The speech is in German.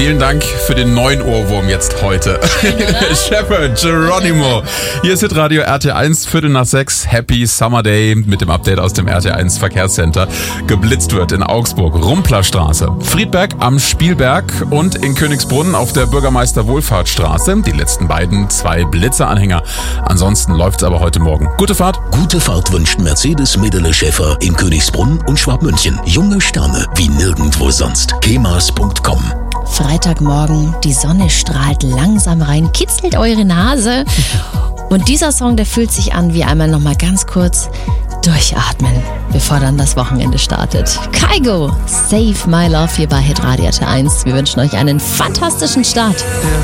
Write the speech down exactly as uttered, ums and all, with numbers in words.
Vielen Dank für den neuen Ohrwurm jetzt heute. Shepherd, Geronimo. Hier ist Hitradio R T eins, Viertel nach sechs. Happy Summer Day mit dem Update aus dem R T eins Verkehrscenter. Geblitzt wird in Augsburg, Rumplerstraße, Friedberg am Spielberg und in Königsbrunn auf der Bürgermeister-Wohlfahrtsstraße. Die letzten beiden, zwei Blitzeranhänger. Ansonsten läuft's aber heute Morgen. Gute Fahrt. Gute Fahrt wünscht Mercedes Medele Schäfer in Königsbrunn und Schwabmünchen. Junge Sterne wie nirgendwo sonst. kemas punkt com. Freitagmorgen, die Sonne strahlt langsam rein, kitzelt eure Nase. Und dieser Song, der fühlt sich an wie einmal nochmal ganz kurz durchatmen, bevor dann das Wochenende startet. Kygo, Save My Love hier bei Hitradio R T eins. Wir wünschen euch einen fantastischen Start.